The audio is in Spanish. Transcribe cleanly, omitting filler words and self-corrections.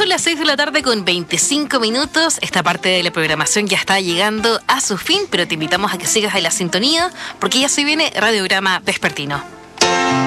las 6 de la tarde con 25 minutos. Esta parte de la programación ya está llegando a su fin, pero te invitamos a que sigas en la sintonía porque ya se viene Radiograma Vespertino.